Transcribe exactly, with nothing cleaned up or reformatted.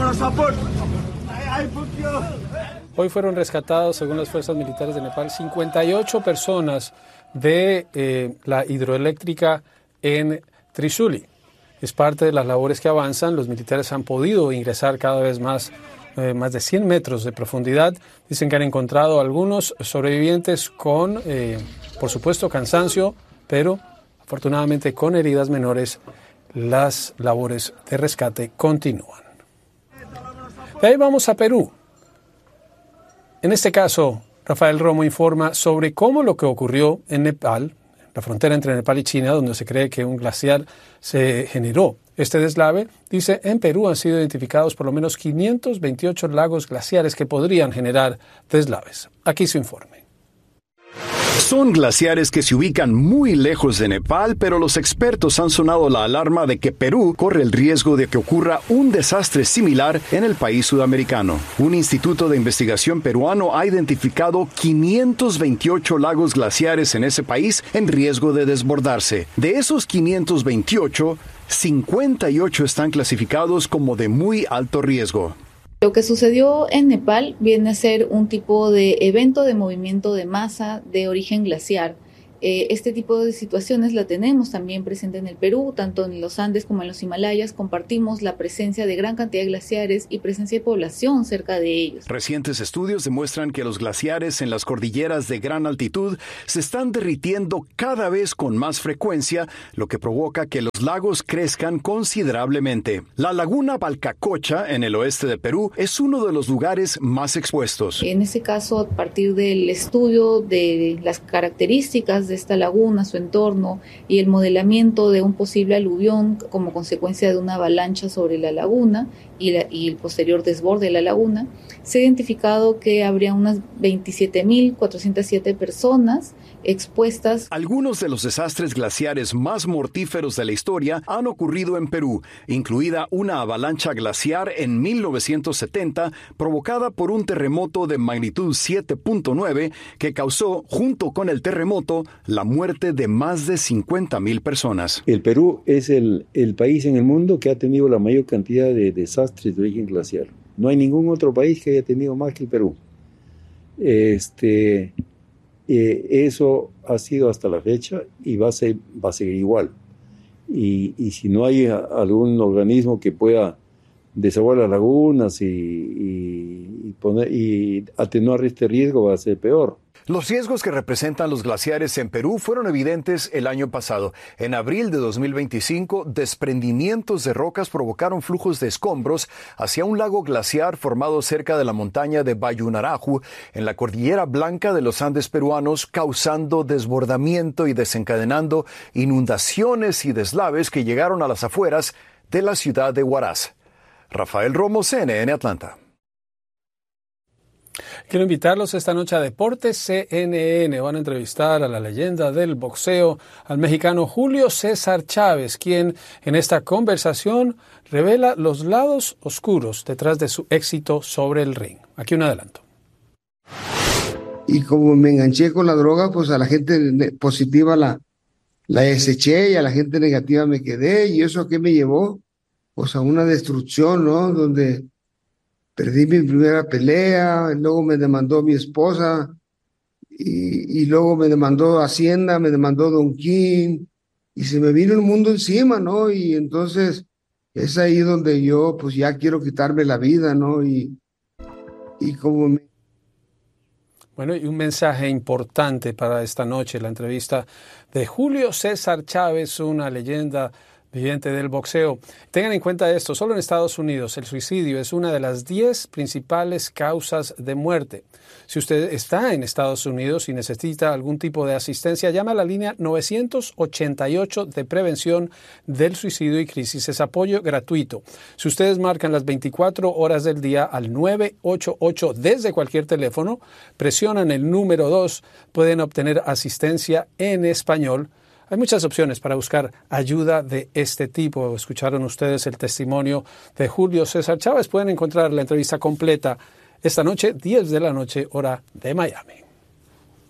Hoy fueron rescatados, según las fuerzas militares de Nepal, cincuenta y ocho personas de eh, la hidroeléctrica en Trishuli. Es parte de las labores que avanzan. Los militares han podido ingresar cada vez más, eh, más de cien metros de profundidad. Dicen que han encontrado algunos sobrevivientes con, eh, por supuesto, cansancio, pero afortunadamente con heridas menores. Las labores de rescate continúan. De ahí vamos a Perú. En este caso, Rafael Romo informa sobre cómo lo que ocurrió en Nepal, la frontera entre Nepal y China, donde se cree que un glaciar se generó este deslave. Dice, en Perú han sido identificados por lo menos quinientos veintiocho lagos glaciares que podrían generar deslaves. Aquí su informe. Son glaciares que se ubican muy lejos de Nepal, pero los expertos han sonado la alarma de que Perú corre el riesgo de que ocurra un desastre similar en el país sudamericano. Un instituto de investigación peruano ha identificado quinientos veintiocho lagos glaciares en ese país en riesgo de desbordarse. De esos quinientos veintiocho, cincuenta y ocho están clasificados como de muy alto riesgo. Lo que sucedió en Nepal viene a ser un tipo de evento de movimiento de masa de origen glaciar. Eh, este tipo de situaciones la tenemos también presente en el Perú, tanto en los Andes como en los Himalayas. Compartimos la presencia de gran cantidad de glaciares y presencia de población cerca de ellos. Recientes estudios demuestran que los glaciares en las cordilleras de gran altitud se están derritiendo cada vez con más frecuencia, lo que provoca que los lagos crezcan considerablemente. La laguna Balcacocha, en el oeste de Perú, es uno de los lugares más expuestos. En ese caso, a partir del estudio de las características de esta laguna, su entorno y el modelamiento de un posible aluvión como consecuencia de una avalancha sobre la laguna y, la, y el posterior desborde de la laguna, se ha identificado que habría unas veintisiete mil cuatrocientas siete personas expuestas. Algunos de los desastres glaciares más mortíferos de la historia han ocurrido en Perú, incluida una avalancha glaciar en mil novecientos setenta provocada por un terremoto de magnitud siete punto nueve que causó, junto con el terremoto, la muerte de más de cincuenta mil personas. El Perú es el, el país en el mundo que ha tenido la mayor cantidad de desastres de origen glaciar. No hay ningún otro país que haya tenido más que el Perú. Este... Eh, eso ha sido hasta la fecha y va a, ser, va a seguir igual. Y, y si no hay a, algún organismo que pueda desaguar las lagunas y, y, y, poner, y atenuar este riesgo, va a ser peor. Los riesgos que representan los glaciares en Perú fueron evidentes el año pasado. En abril de dos mil veinticinco, desprendimientos de rocas provocaron flujos de escombros hacia un lago glaciar formado cerca de la montaña de Bayunaraju, en la cordillera blanca de los Andes peruanos, causando desbordamiento y desencadenando inundaciones y deslaves que llegaron a las afueras de la ciudad de Huaraz. Rafael Romo, C N N, Atlanta. Quiero invitarlos esta noche a Deportes C N N. Van a entrevistar a la leyenda del boxeo, al mexicano Julio César Chávez, quien en esta conversación revela los lados oscuros detrás de su éxito sobre el ring. Aquí un adelanto. Y como me enganché con la droga, pues a la gente positiva la, la deseché y a la gente negativa me quedé. ¿Y eso qué me llevó? Pues a una destrucción, ¿no? Donde perdí mi primera pelea, luego me demandó mi esposa, y, y luego me demandó Hacienda, me demandó Don King, y se me vino el mundo encima, ¿no? Y entonces es ahí donde yo pues ya quiero quitarme la vida, ¿no? Y, y como me... Bueno, y un mensaje importante para esta noche, la entrevista de Julio César Chávez, una leyenda viviente del boxeo. Tengan en cuenta esto, solo en Estados Unidos el suicidio es una de las diez principales causas de muerte. Si usted está en Estados Unidos y necesita algún tipo de asistencia, llama a la línea nueve ochenta y ocho de prevención del suicidio y crisis. Es apoyo gratuito. Si ustedes marcan las veinticuatro horas del día al nueve ocho ocho desde cualquier teléfono, presionan el número dos, pueden obtener asistencia en español. Hay muchas opciones para buscar ayuda de este tipo. Escucharon ustedes el testimonio de Julio César Chávez. Pueden encontrar la entrevista completa esta noche, diez de la noche, hora de Miami.